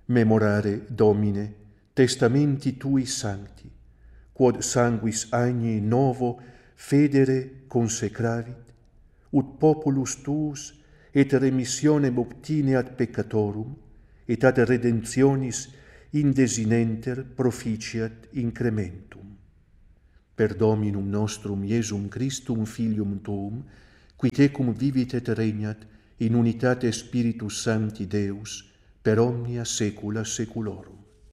Memorare, Domine, testamenti Tui sancti, quod sanguis agni novo federe consecravit, ut populus Tuus et remissionem obtineat peccatorum, et ad redemptionis indesinenter proficiat incrementum. Per Dominum nostrum Iesum Christum Filium Tuum, qui tecum vivit et regnat in unitate Spiritus Sancti Deus, per omnia saecula saeculorum.